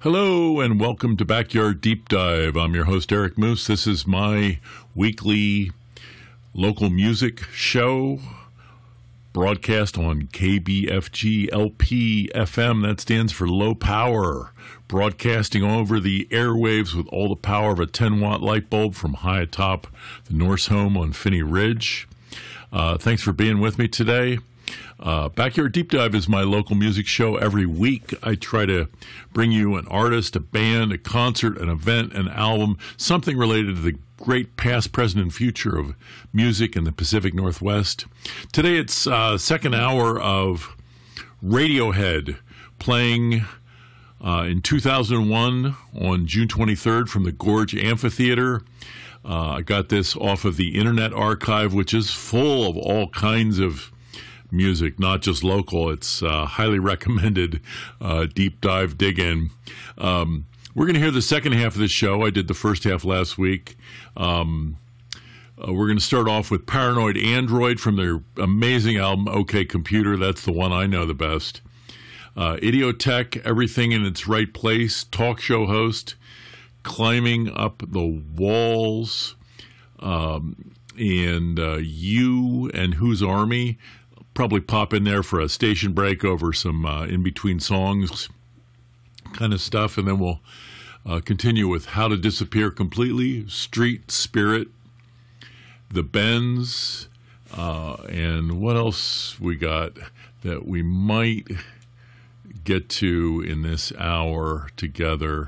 Hello and welcome to Backyard Deep Dive. I'm your host, Eric Moose. This is my weekly local music show broadcast on KBFG LP FM. That stands for low power, broadcasting over the airwaves with all the power of a 10-watt light bulb from high atop the Norse home on Phinney Ridge. Thanks for being with me today. Backyard Deep Dive is my local music show. Every week I try to bring you an artist, a band, a concert, an event, an album, something related to the great past, present, and future of music in the Pacific Northwest. Today it's second hour of Radiohead playing in 2001 on June 23rd from the Gorge Amphitheater. I got this off of the Internet Archive, which is full of all kinds of music, not just local. It's highly recommended deep dive dig in. We're going to hear the second half of the show. I did the first half last week. We're going to start off with Paranoid Android from their amazing album OK Computer. That's the one I know the best. Idiotech, Everything in Its Right Place, talk show host, Climbing Up the Walls, and You and Whose Army. Probably pop in there for a station break over some in-between songs kind of stuff, and then we'll continue with How to Disappear Completely, Street Spirit, The Bends, and what else we got that we might get to in this hour together.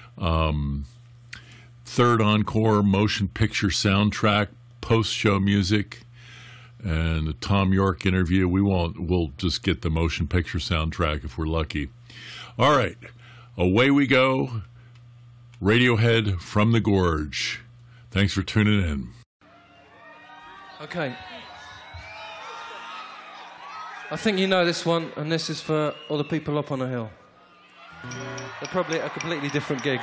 Third Encore, motion picture soundtrack, post-show music, and the Tom York interview. We'll just get the motion picture soundtrack if we're lucky. All right, away we go. Radiohead from the Gorge. Thanks for tuning in. Okay. I think you know this one, and this is for all the people up on the hill. They're probably at a completely different gig.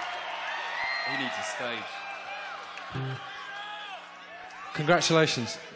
He needs a stage. Congratulations.